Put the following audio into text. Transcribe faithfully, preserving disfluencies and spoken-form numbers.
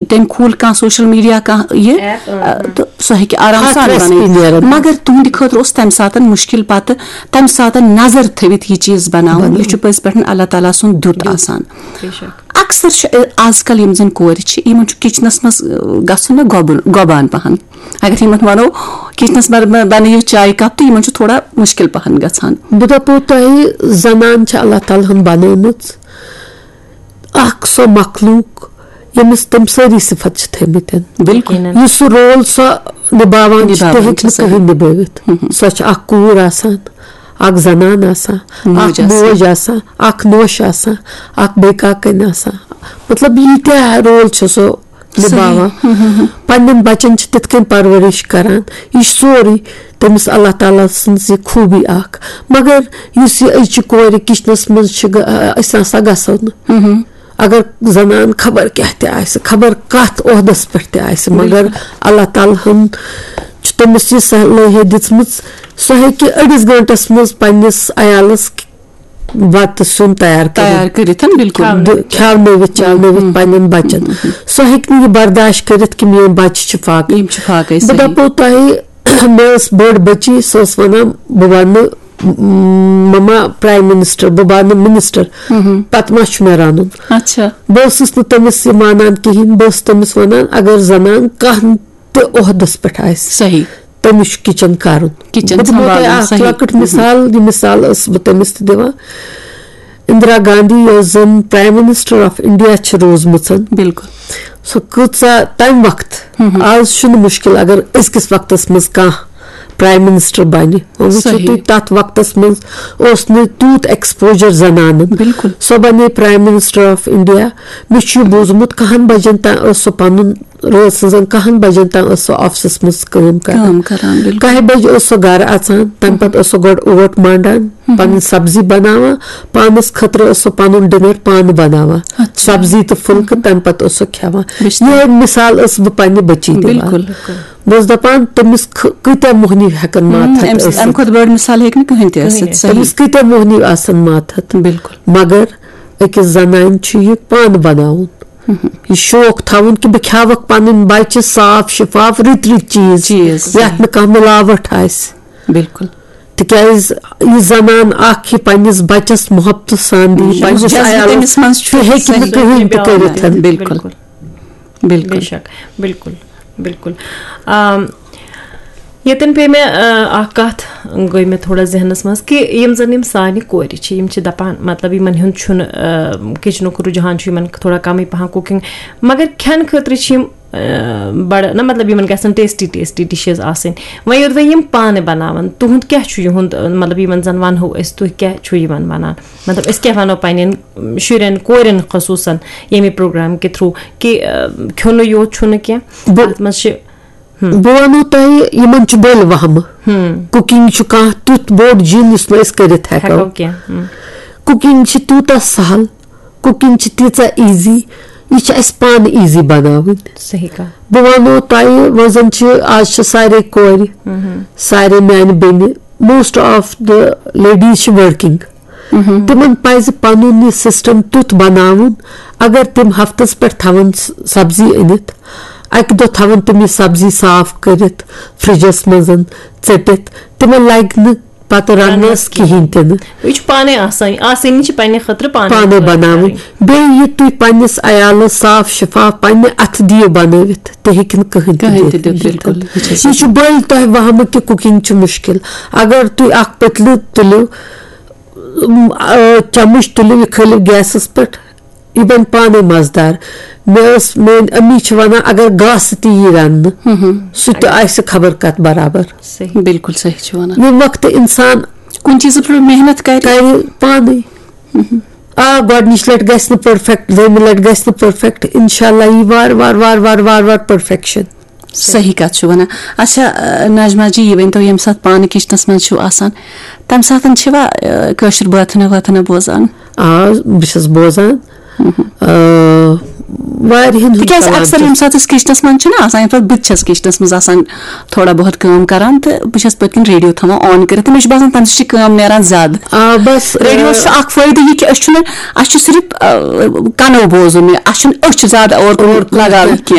तम खोल कह सोशल मीडिया कह ये तो सह हेकि आराम सान बन मगर तुंद खतर तम सात मुश्किल पत तम सात नजर थवित यह चीज बनावन यह पज पे अल्लाह ताला सुन दुत आसान अक्सर आजकल यम जन कोर किचनस मज गन गोबन गोबान पहन अगर यमन वनो किचनस बनो चाय कप तो यमन थोड़ा मुश्किल पहन गसान बह दपो तोह जनान अल्लाह ताला बनोमुत अख सो मखलूक यमिस तम सारी सिफत थमित बिल्कुल सह रोल सो निभावान कहीं निभावित सो अख कूर आसान अख जनान आसान अख मोज आसान अख नोश आसान अख बेकाकन आसान मतलब यीत्या रोल सो निभावान पन्न बचन तिथ कन परवरिश करान यह सोरी तमिस अल्लाह ताला सन्ज खूबी अख मगर युस अज कोर किचनस मज गसो न अगर जनान खबर क्या त खबर कत ओहदस पे त मगर अल्लाह ताला तमिस यह सलाहियत दित्मु सो हेकि अड़िस घंटस मज पन्निस अयालस वत सुन तैयार तैयार कर खेवनवित चावनवित पन्न बचन सो हेक यह बर्दाश्त कर कि मेन बच्चे फाक बह दपो तह मे बड़ बची सो वन बह वन ममा प्राइम मिनिस्टर बह वन मिनिस्टर पत मा मे रन बस तमिस मानान कहें बस तमिस वनान अगर जनान कह तोहदस पे सही तमिस किचन कर लकट मिसाल यह मिसाल बह तमिस दिवान इंदिरा गांधी यस जन प्राइम मिनिस्टर ऑफ इंडिया रोजमुत बिल्कुल सो कूचा तम वक्त आज मुश्किल अगर अजकिस वक्तस मज कह प्राइम मिनिस्टर बन तथ वक्तस मज तूत एक्सपोजर जनान बिल्कुल सो बने प्राइम मिनिस्टर ऑफ इंडिया मे बूजमुत कहन बजन तक सो पन रोज सजन कहन बजन तक सो ऑफिस मज कह बज सो गर अचान तम पे सो गोड ओट मांडान पन सब्जी बनावा पानस खतर सो पन डिनर पान बनावा सब्जी तो फुल्क तम पे सो खेवा यह मिसाल बह पन्ने बची दिवान बस दपान तमिस कत्या मोहनी हेकन मात बड़ मिसाल हेक तमिस कत्या मोहनी आसन मात बिल्कुल मगर अकिस जनान यह पान बनाउन यह शौक थवन कि बह खेवक पन बच्चे साफ शिफाफ रित रित चीज यथ कह मिलावट बिल्कुल तिक्याज यह जनान अख पन्निस बच्चस मोहब्बत सान दी बिल्कुल बिल्कुल बिल्कुल बिल्कुल यतन पे मे कत गई मे थोड़ा जहनस मज कि यम जन यम सानि कोरि छ यम छ दपान मतलब यमन हुन छुन किचनुक रुझान छ यमन थोड़ा कम पहां कुकिंग मगर खेन खतर छ यम बड़ ना मतलब यमन गसन टेस्टी टेस्टी डिशेस आसन वही योद यम पाने बनावन तुहंद क्या छ युहंद मतलब यमन जन वन हो अस तुह क्या छ यमन बनान मतलब अस क्या वनो पन्न शुरन कोरन खसूसन यमी प्रोग्राम के थ्रू कि खन यो छुन क्या बात मज बह वनो तह यमन बोल वहम कुकिंग कह तुथ बोड़ जिन कर कुकिंग तूत सहल कुकिंग तीचा इजी यह पान इजी बनावन सही कहा बह वनो तह वजन आज सारे कोर सारे मान Ben most of the ladies working तिमन पज पन सिस्टम तुथ बनावन अगर तिम हफ्तस पे थवन सब्जी अनित अक दो थवन तिम सब्जी साफ कर फ्रिजस मज चटित तिमन लग न पत रनस कहें तन पाने आसानी पाने खतर पाने बनावन बे यह तुम पन्निस अयालस साफ शिफाफ पन्ने अथ दियो बनवित तो हेकिन कहीं यह बल तह वहम कि कुकिंग मुश्किल अगर तुम अख पतलु तुलो चमुच तुलो खलिव गैसस पे यह बन पाने मजदार मे मेन अम्मी वन अगर गास ती रन सह खबर कत बराबर सही बिल्कुल सही ये वक्त इंसान कुन चीज पे मेहनत कर पाने आ गोडनिच लट गस परफेक्ट दोम लट गस परफेक्ट इंशाल्लाह यह वार वार वार वार वार वार परफेक्शन सही कत वन अच्छा नाजमा जी यह वन तो यम सात पान किचनस मज आसान तम सातन छवा कशर बाथना वाथना बोजान आ बस बोजान अक्सर यम सात किचनस मज बहुत किचनस मज थोड़ा बहुत काम करान तो बहुत पत्न रेडियो थवान ऑन कर मे बसान तम सम नारान ज्यादा बस रेडियो फायदे यह कि सिर्फ कनो बोजुन अ ज्यादा और लगा